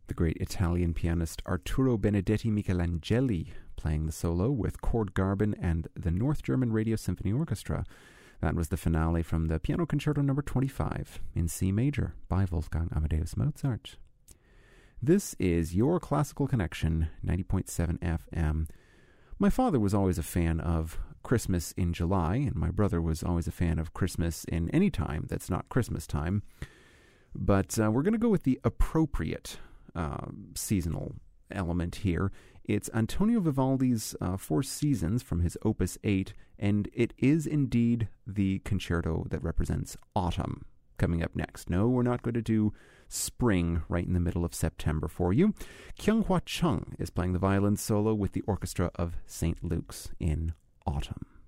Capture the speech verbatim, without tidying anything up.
The great Italian pianist Arturo Benedetti Michelangeli playing the solo with Cord Garbin and the North German Radio Symphony Orchestra. That was the finale from the Piano Concerto number twenty-five in C major by Wolfgang Amadeus Mozart. This is your Classical Connection, ninety point seven F M. My father was always a fan of Christmas in July, and my brother was always a fan of Christmas in any time that's not Christmas time. But uh, we're going to go with the appropriate uh, seasonal element here. It's Antonio Vivaldi's uh, Four Seasons from his Opus eight, and it is indeed the concerto that represents autumn coming up next. No, we're not going to do spring right in the middle of September for you. Kyung-Hwa Chung is playing the violin solo with the Orchestra of Saint Luke's in autumn.